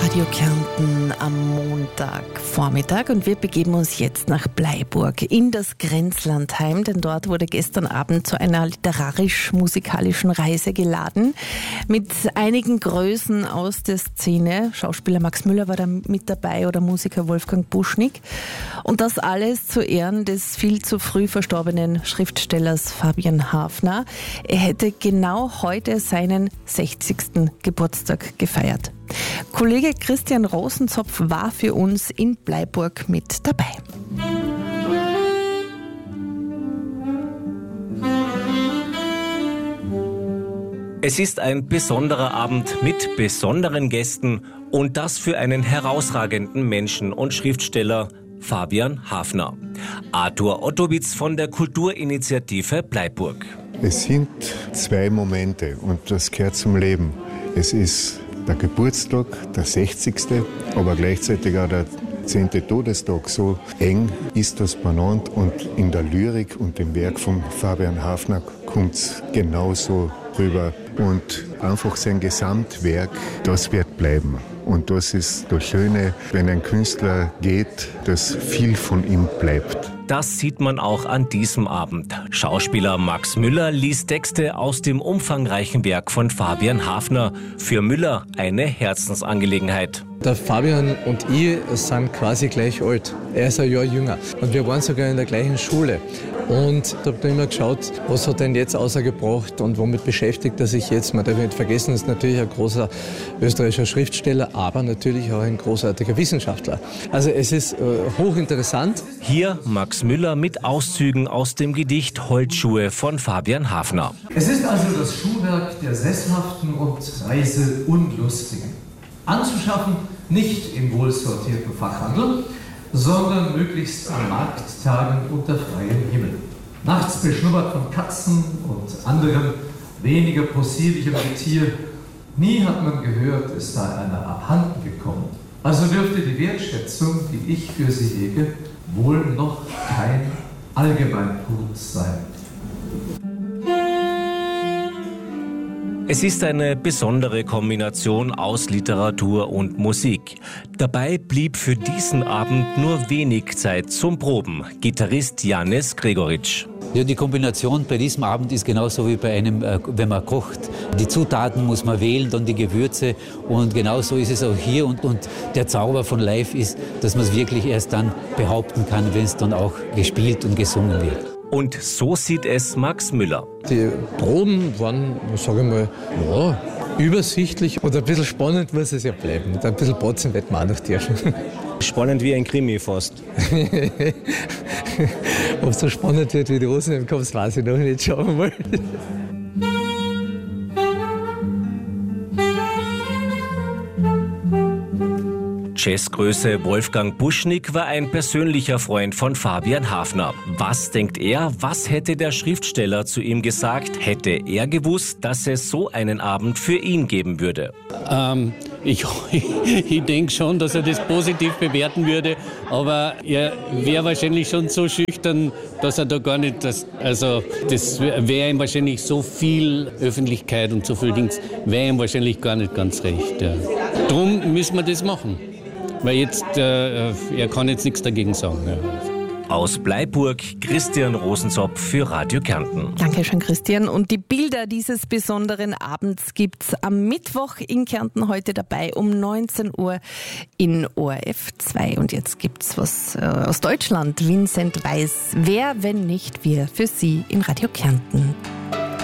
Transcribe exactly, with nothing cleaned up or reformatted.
Radio Kärnten am Montagvormittag und wir begeben uns jetzt nach Bleiburg in das Grenzlandheim, denn dort wurde gestern Abend zu einer literarisch-musikalischen Reise geladen mit einigen Größen aus der Szene. Schauspieler Max Müller war da mit dabei oder Musiker Wolfgang Buschnig. Und das alles zu Ehren des viel zu früh verstorbenen Schriftstellers Fabian Hafner. Er hätte genau heute seinen sechzigsten Geburtstag gefeiert. Kollege Christian Rosenzopf war für uns in Bleiburg mit dabei. Es ist ein besonderer Abend mit besonderen Gästen und das für einen herausragenden Menschen und Schriftsteller Fabian Hafner. Arthur Ottowitz von der Kulturinitiative Bleiburg. Es sind zwei Momente und das gehört zum Leben. Es ist der Geburtstag, der sechzigste, aber gleichzeitig auch der zehnte Todestag. So eng ist das benannt und in der Lyrik und dem Werk von Fabian Hafner kommt es genauso rüber. Und einfach sein Gesamtwerk, das wird bleiben. Und das ist das Schöne, wenn ein Künstler geht, dass viel von ihm bleibt. Das sieht man auch an diesem Abend. Schauspieler Max Müller liest Texte aus dem umfangreichen Werk von Fabian Hafner. Für Müller eine Herzensangelegenheit. Der Fabian und ich sind quasi gleich alt. Er ist ein Jahr jünger. Und wir waren sogar in der gleichen Schule. Und ich habe dann immer geschaut, was hat er denn jetzt außergebracht und womit beschäftigt er sich jetzt. Man darf nicht vergessen, er ist natürlich ein großer österreichischer Schriftsteller, aber natürlich auch ein großartiger Wissenschaftler. Also es ist äh, hochinteressant. Hier Max Müller mit Auszügen aus dem Gedicht Holzschuhe von Fabian Hafner. Es ist also das Schuhwerk der Sesshaften und Reiseunlustigen. Anzuschaffen nicht im wohlsortierten Fachhandel, sondern möglichst an Markttagen unter freiem Himmel. Nachts beschnuppert von Katzen und anderem weniger possierlichem Getier. Nie hat man gehört, es sei einer abhanden gekommen. Also dürfte die Wertschätzung, die ich für sie hege, wohl noch kein Allgemeingut sein. Es ist eine besondere Kombination aus Literatur und Musik. Dabei blieb für diesen Abend nur wenig Zeit zum Proben. Gitarrist Janez Gregoritsch. Ja, die Kombination bei diesem Abend ist genauso wie bei einem, wenn man kocht. Die Zutaten muss man wählen, dann die Gewürze und genauso ist es auch hier. Und, und der Zauber von Live ist, dass man es wirklich erst dann behaupten kann, wenn es dann auch gespielt und gesungen wird. Und so sieht es Max Müller. Die Proben waren, sage ich mal, ja, übersichtlich und ein bisschen spannend muss es ja bleiben. Und ein bisschen Botzen wird man auch noch dürfen. Spannend wie ein Krimi fast. Ob es so spannend wird wie die Rosen im Kopf, weiß ich noch nicht. Schauen wir mal. Jazzgröße Wolfgang Buschnig war ein persönlicher Freund von Fabian Hafner. Was denkt er, was hätte der Schriftsteller zu ihm gesagt, hätte er gewusst, dass es so einen Abend für ihn geben würde? Ähm, ich ich denke schon, dass er das positiv bewerten würde, aber er wäre wahrscheinlich schon so schüchtern, dass er da gar nicht, das, also das wäre ihm wahrscheinlich so viel Öffentlichkeit und so viel Dings, wäre ihm wahrscheinlich gar nicht ganz recht. Ja. Drum müssen wir das machen. Weil jetzt, äh, er kann jetzt nichts dagegen sagen. Ja. Aus Bleiburg, Christian Rosenzopf für Radio Kärnten. Dankeschön, Christian. Und die Bilder dieses besonderen Abends gibt's am Mittwoch in Kärnten heute dabei um neunzehn Uhr in O R F zwei. Und jetzt gibt's was äh, aus Deutschland. Vincent Weiss. Wer, wenn nicht wir, für Sie in Radio Kärnten.